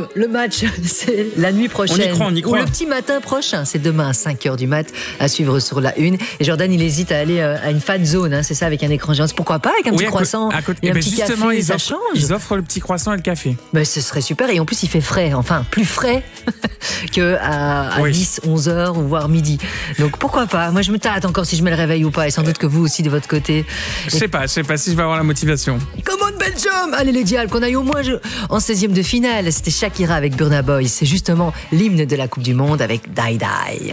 le match, c'est la nuit prochaine. On y croit. Ou le petit matin prochain. C'est demain à 5h du mat à suivre sur la une. Et Jordan, il hésite à aller à une fan zone, hein, c'est ça, avec un écran géant. Pourquoi pas avec un petit croissant et un petit café, ça change. Ils offrent le petit croissant et le café. Ben, ce serait super. Et en plus, il fait frais. Enfin, plus frais qu'à 10, 11h ou voire midi. Donc pourquoi pas. Moi, je me tâte encore si je mets le réveil ou pas. Et sans doute que vous aussi de votre côté. Je sais pas si je vais avoir la motivation. Come on Belgium. Allez les diables, qu'on aille au moins en 16e de finale. C'était Shakira avec Burna Boy. C'est justement l'hymne de la Coupe du Monde avec Die Die.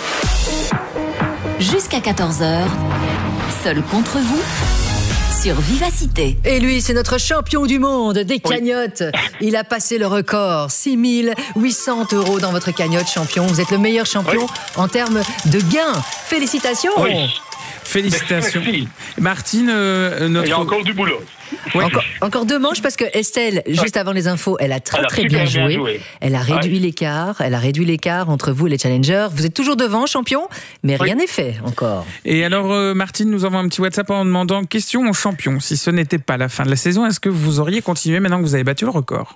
Jusqu'à 14h, seul contre vous, sur Vivacité. Et lui, c'est notre champion du monde des cagnottes. Il a passé le record, 6 800 € dans votre cagnotte, champion. Vous êtes le meilleur champion en termes de gains. Félicitations. Félicitations. Martine, Il y a encore du boulot. Encore 2 manches parce que Estelle, juste avant les infos, elle a très bien joué. Elle a réduit l'écart. Elle a réduit l'écart entre vous et les challengers. Vous êtes toujours devant, champion, mais rien n'est fait encore. Et alors, Martine nous envoie un petit WhatsApp en demandant question au champion. Si ce n'était pas la fin de la saison, est-ce que vous auriez continué maintenant que vous avez battu le record?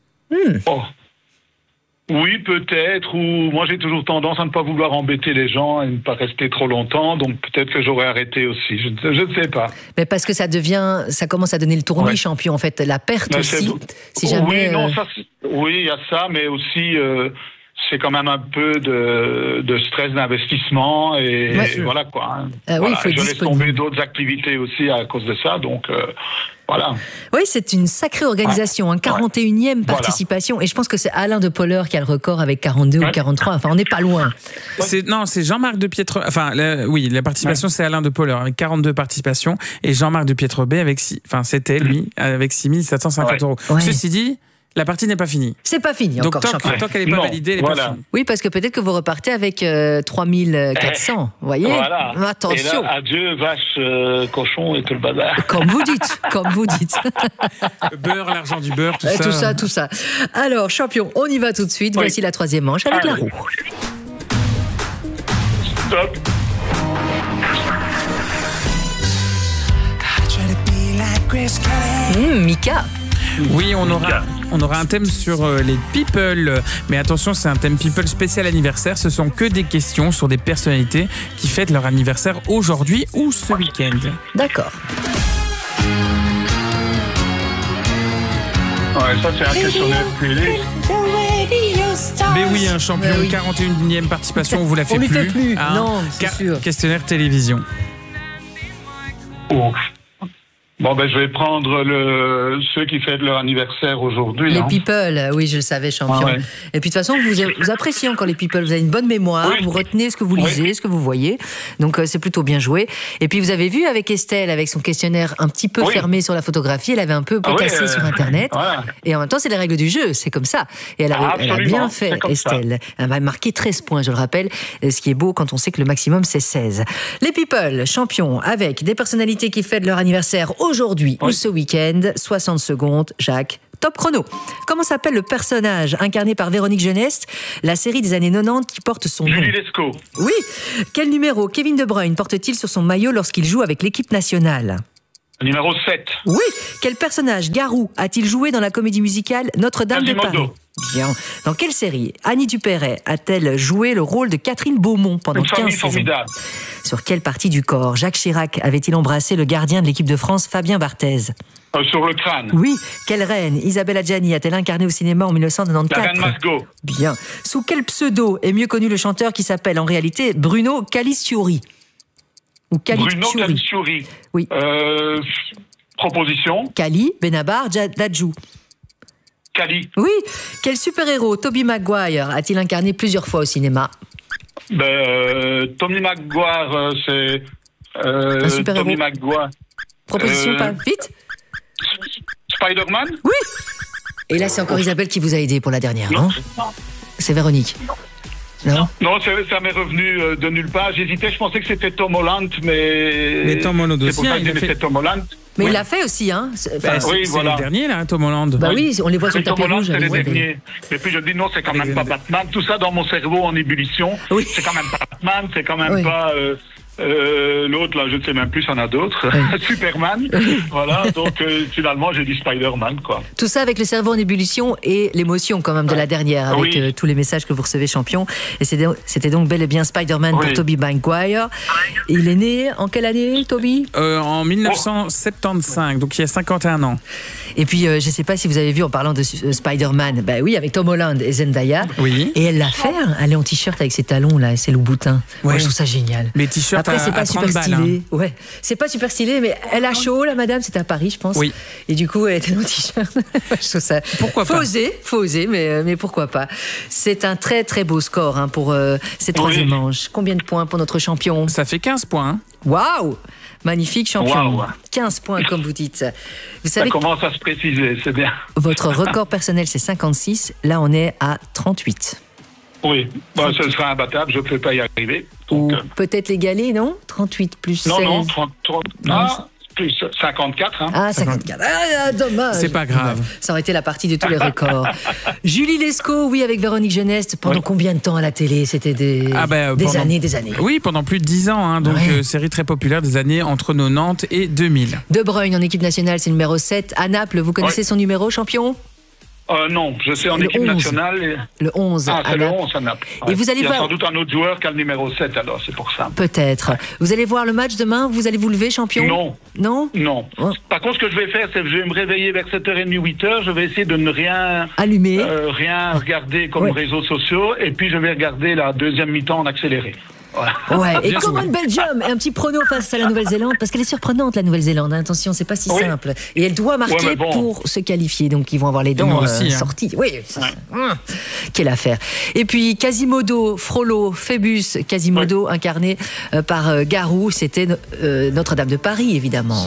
Oui, peut-être, ou moi j'ai toujours tendance à ne pas vouloir embêter les gens et ne pas rester trop longtemps, donc peut-être que j'aurais arrêté aussi, je ne sais pas. Mais parce que ça commence à donner le tournis, champion, en fait, la perte mais aussi, si jamais... Oui, il y a ça, mais aussi... c'est quand même un peu de stress d'investissement et voilà quoi. Je laisse tomber d'autres activités aussi à cause de ça, donc voilà. Oui, c'est une sacrée organisation, 41e participation, et je pense que c'est Alain de Poller qui a le record avec 42 ou 43, enfin on n'est pas loin. C'est Jean-Marc de Pietro, la participation c'est Alain de Poller avec 42 participations et Jean-Marc de Pietro B c'était lui avec 6 750 €. Ceci dit, la partie n'est pas finie. C'est pas fini donc, encore. Tant qu'elle n'est pas validée, elle n'est pas finie. Oui, parce que peut-être que vous repartez avec 3400, vous voyez. Attention. Et là, adieu, vache, cochon et tout le bazar. Comme vous dites. Le beurre, l'argent du beurre, tout ça. Alors, champion, on y va tout de suite. Voici la 3e manche avec la roue. Stop. Mika. Oui, on aura un thème sur les people, mais attention, c'est un thème people spécial anniversaire. Ce sont que des questions sur des personnalités qui fêtent leur anniversaire aujourd'hui ou ce week-end. D'accord. Ça c'est un questionnaire télé. Mais oui, un champion, 41e participation, on vous la fait plus. On lui fait plus, non, c'est sûr. Questionnaire télévision. Bon, je vais prendre ceux qui fêtent leur anniversaire aujourd'hui. Les people, oui, je le savais, champion. Et puis de toute façon, vous appréciez encore les people. Vous avez une bonne mémoire, vous retenez ce que vous lisez, ce que vous voyez. Donc c'est plutôt bien joué. Et puis vous avez vu avec Estelle, avec son questionnaire un petit peu fermé sur la photographie, elle avait un peu potassé sur Internet. Et en même temps, c'est les règles du jeu, c'est comme ça. Et elle a bien fait, Estelle. Elle m'a marqué 13 points, je le rappelle. Ce qui est beau quand on sait que le maximum, c'est 16. Les people, champion, avec des personnalités qui fêtent leur anniversaire aujourd'hui ou ce week-end, 60 secondes, Jacques, top chrono. Comment s'appelle le personnage incarné par Véronique Jeunesse, la série des années 90 qui porte son nom? Julie Lescaut. Oui. Quel numéro Kevin De Bruyne porte-t-il sur son maillot lorsqu'il joue avec l'équipe nationale? Numéro 7. Oui. Quel personnage Garou a-t-il joué dans la comédie musicale Notre-Dame de Paris? Bien. Dans quelle série Annie Dupéret a-t-elle joué le rôle de Catherine Beaumont pendant 15 saisons? Sur quelle partie du corps Jacques Chirac avait-il embrassé le gardien de l'équipe de France, Fabien Barthez? Sur le crâne. Oui. Quelle reine Isabelle Adjani a-t-elle incarné au cinéma en 1994? La reine Margot. Bien. Sous quel pseudo est mieux connu le chanteur qui s'appelle en réalité Bruno Calistiuri? Ou Bruno Calistiuri. Oui. Proposition. Cali, Benabar, Dadjou. Cali. Oui. Quel super-héros Tobey Maguire a-t-il incarné plusieurs fois au cinéma? Tobey Maguire, c'est... un super-héros. Tobey Maguire. Proposition, pas vite. Spider-Man. Oui. Et là, c'est encore Isabelle qui vous a aidé pour la dernière, non? C'est Véronique. Non, ça m'est revenu de nulle part. J'hésitais, je pensais que c'était Tom Holland, mais Tom Holland aussi, c'est pour ça que j'ai fait Tom Holland. Mais il l'a fait aussi, hein. C'est le dernier, là, Tom Holland. Oui, on les voit sur le tapis rouge. Tom Holland, c'est les derniers. Et puis je dis non, c'est quand même pas Batman. Tout ça dans mon cerveau en ébullition. Oui. C'est quand même pas Batman, c'est quand même pas... L'autre, là, je ne sais même plus, il y en a d'autres. Superman. Voilà, donc finalement, j'ai dit Spider-Man, quoi. Tout ça avec le cerveau en ébullition et l'émotion quand même de la dernière, avec tous les messages que vous recevez, champion. Et c'était donc bel et bien Spider-Man pour Tobey Maguire. Il est né en quelle année, Tobey ? En 1975, donc il y a 51 ans. Et puis, je ne sais pas si vous avez vu en parlant de Spider-Man, ben oui, avec Tom Holland et Zendaya. Oui. Et elle l'a fait, elle est en t-shirt avec ses talons, là, et ses loups-boutins. Ouais. Je trouve ça génial. Les t-shirts après, c'est pas super stylé. Balles, hein. Ouais, c'est pas super stylé, mais elle a chaud, la madame, c'était à Paris, je pense. Oui. Et du coup, elle était en t-shirt. Je trouve ça. Pourquoi pas ? Faut oser, mais pourquoi pas. C'est un très, très beau score hein, pour cette troisième manche. Combien de points pour notre champion ? Ça fait 15 points. Waouh ! Magnifique champion. 15 points, comme vous dites. Vous savez, ça commence à se préciser, c'est bien. Votre record personnel, c'est 56. Là, on est à 38. Oui, ce sera imbattable, je ne peux pas y arriver. Donc, ou peut-être l'égaler, non ? 38 plus 16. Non, 30. Plus 54. Hein. Ah, 54. Ah, dommage. C'est pas grave. Ça aurait été la partie de tous les records. Julie Lescaut, oui, avec Véronique Jeunesse. Pendant combien de temps à la télé ? C'était des années. Oui, pendant plus de 10 ans. Hein, donc, série très populaire des années entre 90 et 2000. De Bruyne en équipe nationale, c'est numéro 7. À Naples, vous connaissez son numéro, champion ? Non, je sais en équipe nationale. Le 11. Ah, c'est le 11 à Naples. Et vous allez Il y a voir... sans doute un autre joueur qui a le numéro 7, alors c'est pour ça. Peut-être. Vous allez voir le match demain ? Vous allez vous lever, champion ? Non. Non. Par contre, ce que je vais faire, c'est que je vais me réveiller vers 7h30, 8h. Je vais essayer de ne rien allumer, rien regarder comme réseaux sociaux. Et puis, je vais regarder la deuxième mi-temps en accéléré. Ouais. Et Common Belgium, un petit prono face à la Nouvelle-Zélande, parce qu'elle est surprenante, la Nouvelle-Zélande. Attention, c'est pas si simple. Et elle doit marquer pour se qualifier, donc ils vont avoir les dents sorties. Oui, quelle affaire. Et puis Quasimodo, Frollo, Phébus, Quasimodo incarné par Garou, c'était Notre-Dame de Paris, évidemment.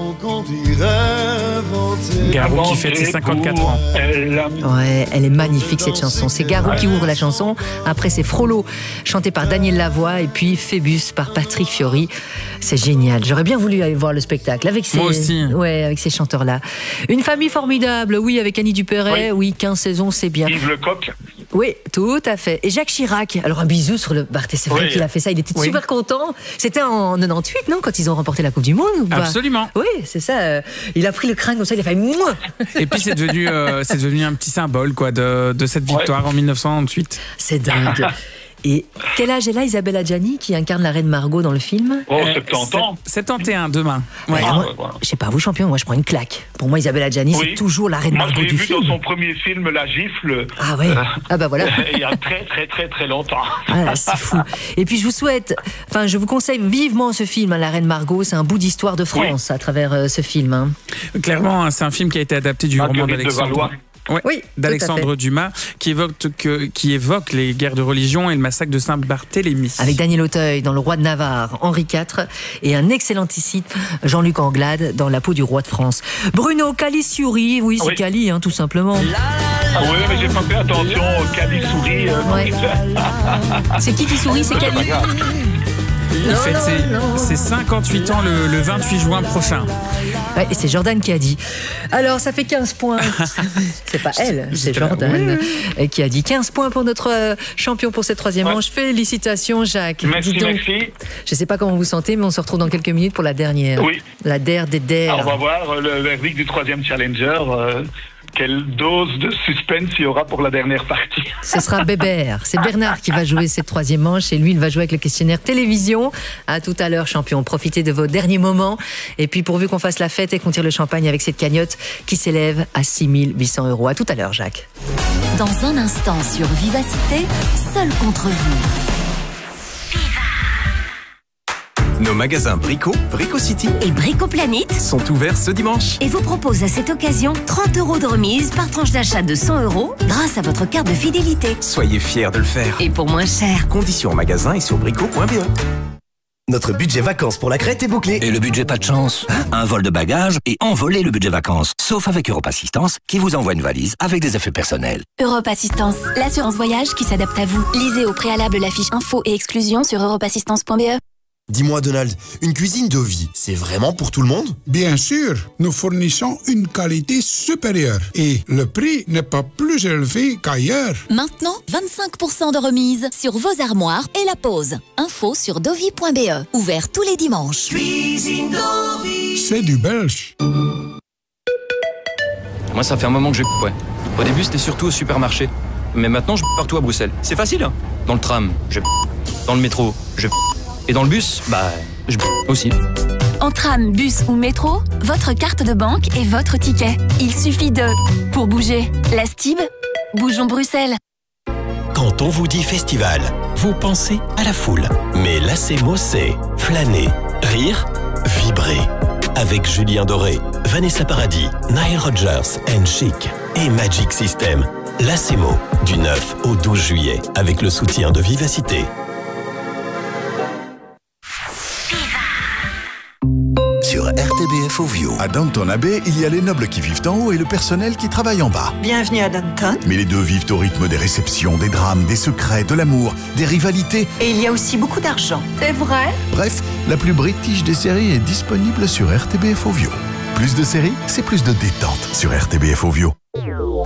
Garou qui fête ses 54 ans. Ouais, elle est magnifique cette chanson. C'est Garou qui ouvre la chanson. Après, c'est Frollo, chanté par Daniel Lavoie. Et puis Phébus par Patrick Fiori. C'est génial. J'aurais bien voulu aller voir le spectacle avec ces, avec ces chanteurs-là. Une famille formidable, oui, avec Annie Dupéret. Oui, 15 saisons, c'est bien. Yves Lecoq. Oui, tout à fait. Et Jacques Chirac. Alors un bisou sur le Barthé. C'est vrai qu'il a fait ça. Il était super content. C'était en 98, non, quand ils ont remporté la Coupe du Monde ou pas ? Absolument. Oui, c'est ça. Il a pris le crâne comme ça. Il a fait mouah. Et puis c'est devenu un petit symbole quoi de cette victoire en 1998. C'est dingue. Et quel âge est là Isabelle Adjani qui incarne la reine Margot dans le film ? 70 ans. 71 demain. Ouais. Je sais pas, vous champion, moi je prends une claque. Pour moi Isabelle Adjani c'est toujours la reine Margot du film. Moi je l'ai vu dans son premier film La Gifle. Ah ouais. Ah bah voilà. Il y a très très très très longtemps. Ah là, c'est fou. Et puis je vous conseille vivement ce film, La reine Margot. C'est un bout d'histoire de France à travers ce film. Hein. Clairement, c'est un film qui a été adapté du roman d'Alexandre. Oui, d'Alexandre Dumas, qui évoque les guerres de religion et le massacre de Saint-Barthélemy. Avec Daniel Auteuil dans Le Roi de Navarre, Henri IV, et un excellentissime Jean-Luc Anglade dans La peau du roi de France. Bruno Calisciuri, c'est Cali, tout simplement. Ah oui, mais j'ai pas fait attention au Calisciuri. C'est qui sourit, c'est Cali. Il fête ses 58 ans le 28 juin prochain. Ouais, et c'est Jordan qui a dit. Alors, ça fait 15 poins. C'est pas elle, c'est Jordan qui a dit 15 points pour notre champion pour cette troisième manche. Félicitations, Jacques. Merci. Je sais pas comment vous sentez, mais on se retrouve dans quelques minutes pour la dernière. Oui. La der des der. Alors, on va voir le verdict du troisième challenger. Quelle dose de suspense il y aura pour la dernière partie. Ce sera Bébert. C'est Bernard qui va jouer cette troisième manche et lui, il va jouer avec le questionnaire télévision. À tout à l'heure, champion. Profitez de vos derniers moments. Et puis, pourvu qu'on fasse la fête et qu'on tire le champagne avec cette cagnotte qui s'élève à 6 800 €. À tout à l'heure, Jacques. Dans un instant sur Vivacité, seul contre vous. Nos magasins Brico, Brico City et Brico Planet sont ouverts ce dimanche et vous proposent à cette occasion 30 € de remise par tranche d'achat de 100 € grâce à votre carte de fidélité. Soyez fiers de le faire. Et pour moins cher. Conditions en magasin et sur brico.be. Notre budget vacances pour la Crète est bouclé. Et le budget pas de chance. Un vol de bagages et envoler le budget vacances. Sauf avec Europe Assistance qui vous envoie une valise avec des effets personnels. Europe Assistance, l'assurance voyage qui s'adapte à vous. Lisez au préalable la fiche info et exclusion sur europeassistance.be. Dis-moi Donald, une cuisine Dovi, c'est vraiment pour tout le monde? Bien sûr, nous fournissons une qualité supérieure et le prix n'est pas plus élevé qu'ailleurs. Maintenant, 25% de remise sur vos armoires et la pose. Info sur dovi.be. Ouvert tous les dimanches. Cuisine Dovi. C'est du belge. Moi, ça fait un moment que ouais. Au début, c'était surtout au supermarché. Mais maintenant, je partout à Bruxelles. C'est facile, hein. Dans le tram, dans le métro, et dans le bus, je aussi. En tram, bus ou métro, votre carte de banque est votre ticket. Il suffit de... Pour bouger, la Stib, bougeons Bruxelles. Quand on vous dit festival, vous pensez à la foule. Mais l'ACMO, c'est flâner, rire, vibrer. Avec Julien Doré, Vanessa Paradis, Nile Rodgers and Chic et Magic System. L'ACMO, du 9 au 12 juillet, avec le soutien de Vivacité. Sur RTBF Ovio. À Downton Abbey, il y a les nobles qui vivent en haut et le personnel qui travaille en bas. Bienvenue à Downton. Mais les deux vivent au rythme des réceptions, des drames, des secrets, de l'amour, des rivalités. Et il y a aussi beaucoup d'argent. C'est vrai? Bref, la plus british des séries est disponible sur RTBF Ovio. Plus de séries, c'est plus de détente sur RTBF Ovio.